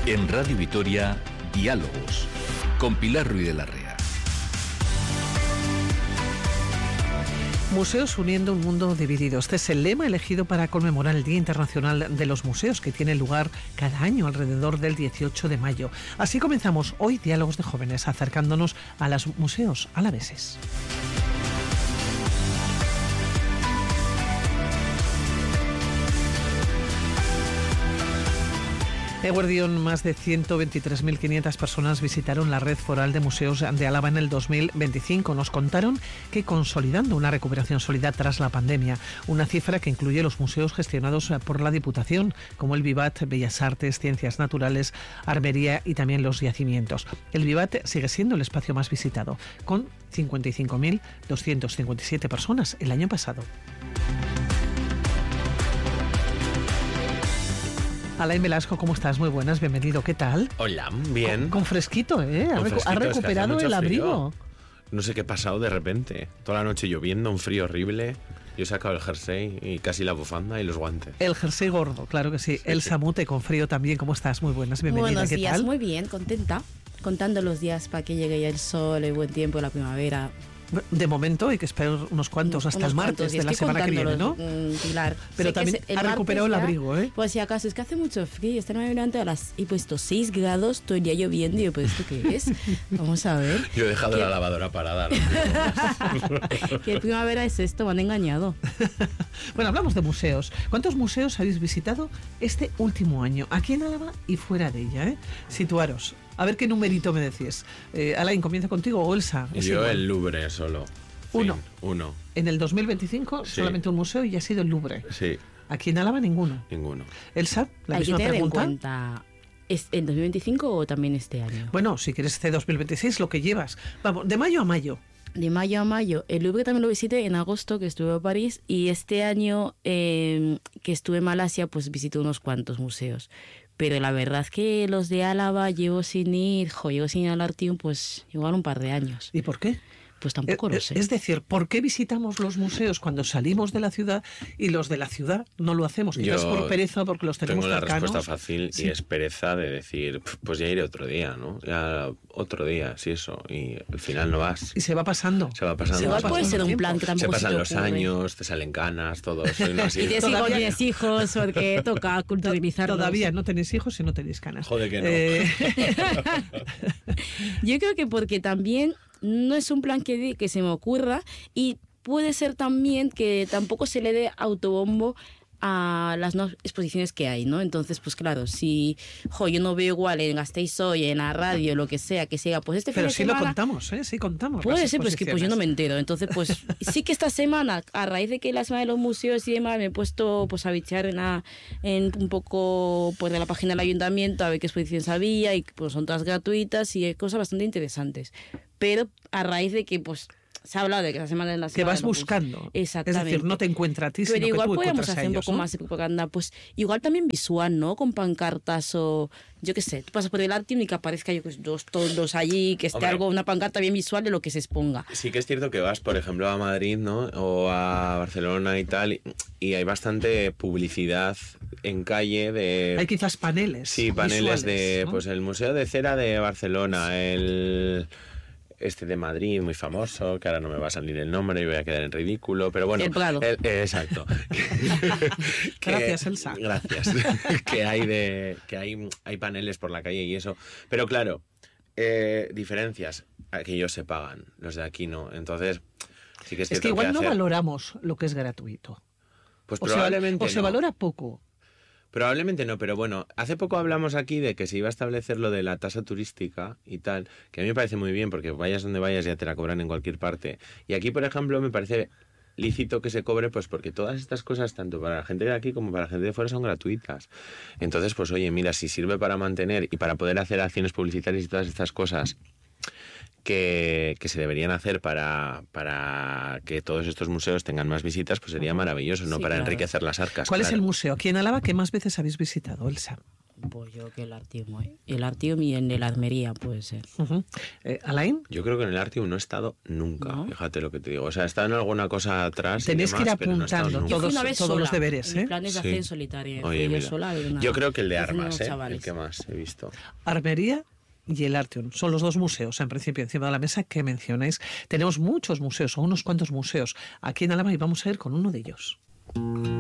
En Radio Vitoria, Diálogos, con Pilar Ruiz de la Rea. Museos uniendo un mundo dividido. Este es el lema elegido para conmemorar el Día Internacional de los Museos, que tiene lugar cada año alrededor del 18 de mayo. Así comenzamos hoy Diálogos de Jóvenes, acercándonos a los museos alaveses. Eguerdión, más de 123.500 personas visitaron la Red Foral de Museos de Álava en el 2025. Nos contaron que consolidando una recuperación sólida tras la pandemia, una cifra que incluye los museos gestionados por la Diputación, como el Vivat, Bellas Artes, Ciencias Naturales, Armería y también los yacimientos. El Vivat sigue siendo el espacio más visitado, con 55.257 personas el año pasado. Alain Velasco, ¿cómo estás? Muy buenas, bienvenido. ¿Qué tal? Hola, bien. Con fresquito, ¿eh? Ha recuperado el abrigo. No sé qué ha pasado de repente. Toda la noche lloviendo, un frío horrible. Yo he sacado el jersey y casi la bufanda y los guantes. El jersey gordo, claro que sí. El Samute con frío también. ¿Cómo estás? Muy buenas, bienvenida. Buenos ¿Qué días, tal? Muy bien, contenta. Contando los días para que llegue ya el sol, el buen tiempo, la primavera. De momento hay que esperar unos cuantos hasta el martes de la semana que viene, ¿no? Pilar. Pero también ha recuperado el abrigo, ¿eh? Pues si acaso, es que hace mucho frío. Esta noche he puesto 6 grados, todo el día lloviendo y yo, pues, ¿esto qué es? Vamos a ver. Yo he dejado la lavadora parada. ¿Qué primavera es esto? Me han engañado. Bueno, hablamos de museos. ¿Cuántos museos habéis visitado este último año? Aquí en Álava y fuera de ella, ¿eh? Situaros. A ver qué numerito me decís. Alain, comienza contigo o Elsa. Yo el Louvre solo. Uno. Uno. En el 2025 sí. Solamente un museo y ha sido el Louvre. Sí. Aquí en Álava ninguno. Ninguno. Elsa, la Hay misma que tener pregunta. en cuenta, ¿es el 2025 o también este año? Bueno, si quieres este 2026, lo que llevas. Vamos, de mayo a mayo. De mayo a mayo. El Louvre también lo visité en agosto, que estuve en París, y este año que estuve en Malasia, pues visité unos cuantos museos. Pero la verdad es que los de Álava llevo sin ir al Artium, pues igual un par de años. ¿Y por qué? Pues tampoco lo sé. Es decir, ¿por qué visitamos los museos cuando salimos de la ciudad y los de la ciudad no lo hacemos? Quizás por pereza, porque los tenemos cercanos. Tengo la respuesta fácil y es pereza de decir, pues ya iré otro día, ¿no? Ya otro día, sí, eso. Y al final no vas. Y se va pasando. Se va pasando. Igual puede ser un plan que tampoco se pasan te los ocurre. años, te salen canas, todo eso. Y no así. Y tienes hijos, porque toca culturalizarlos. Todavía no tenéis hijos y no tenéis canas. Joder que no. Yo creo que porque también no es un plan que se me ocurra, y puede ser también que tampoco se le dé autobombo a las nuevas exposiciones que hay, ¿no? Entonces, pues claro, si yo no veo igual en Gasteiz hoy, en la radio, lo que sea, pues este fin Pero de sí semana... lo contamos, ¿eh? Sí contamos. Puede ser, pero es que pues yo no me entero. Entonces, pues sí que esta semana, a raíz de que la semana de los museos y demás, me he puesto pues a bichear en un poco pues de la página del ayuntamiento a ver qué exposiciones había, y pues son todas gratuitas y hay cosas bastante interesantes. Pero a raíz de que pues se ha hablado de que esa semana en la semana... Que vas buscando. Exactamente. Es decir, no te encuentra a ti, pero sino igual que tú podemos encuentras a hacer un ellos, poco ¿no? más de propaganda, pues igual también visual, ¿no? Con pancartas o yo qué sé, tú pasas por el Artium y que aparezca todos allí, que esté una pancarta bien visual de lo que se exponga. Sí que es cierto que vas, por ejemplo, a Madrid, ¿no? O a Barcelona y tal, y hay bastante publicidad en calle de... Hay quizás paneles. Sí, paneles visuales, ¿no? pues el Museo de Cera de Barcelona, el... de Madrid, muy famoso, que ahora no me va a salir el nombre y voy a quedar en ridículo, pero bueno... El Prado. Exacto. Gracias, Elsa. Gracias. que hay paneles por la calle y eso. Pero claro, diferencias, aquellos se pagan, los de aquí no. Entonces, sí que es cierto Es que igual no hacer... valoramos lo que es gratuito. Pues probablemente o se valora poco. Probablemente no, pero bueno, hace poco hablamos aquí de que se iba a establecer lo de la tasa turística y tal, que a mí me parece muy bien, porque vayas donde vayas ya te la cobran en cualquier parte. Y aquí, por ejemplo, me parece lícito que se cobre, pues porque todas estas cosas, tanto para la gente de aquí como para la gente de fuera, son gratuitas. Entonces, pues oye, mira, si sirve para mantener y para poder hacer acciones publicitarias y todas estas cosas que se deberían hacer para que todos estos museos tengan más visitas, pues sería maravilloso, ¿no? Sí, para claro. enriquecer las arcas. ¿Cuál es claro. el museo aquí en Álava que más veces habéis visitado, Elsa? Pues yo que el Artium. El Artium y en el Armería puede ser. Alain. Yo creo que en el Artium no he estado nunca, ¿No? Fíjate lo que te digo. O sea, he estado en alguna cosa atrás. Tenéis que ir pero no he estado apuntando nunca. Yo fui todos, una vez todos sola, los deberes. en planes de Sí. hacer en solitario. Oye, Fui yo mira. sola a ver una- Yo creo que el de haciendo Armas, unos chavales. el que más he visto. Armería y el Artium. Son los dos museos, en principio, encima de la mesa que mencionáis. Tenemos muchos museos, o unos cuantos museos aquí en Álava y vamos a ir con uno de ellos.